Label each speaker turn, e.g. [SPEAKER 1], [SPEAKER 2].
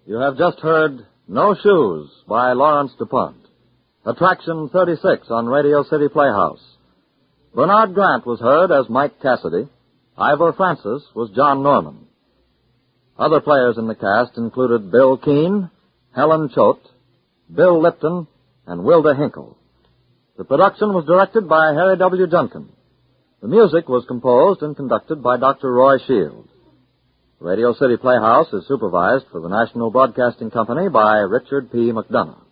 [SPEAKER 1] You have just heard No Shoes by Lawrence DuPont. Attraction 36 on Radio City Playhouse. Bernard Grant was heard as Mike Cassidy. Ivor Francis was John Norman. Other players in the cast included Bill Keane, Helen Choate, Bill Lipton, and Wilda Hinkle. The production was directed by Harry W. Junkin. The music was composed and conducted by Dr. Roy Shield. Radio City Playhouse is supervised for the National Broadcasting Company by Richard P. McDonough.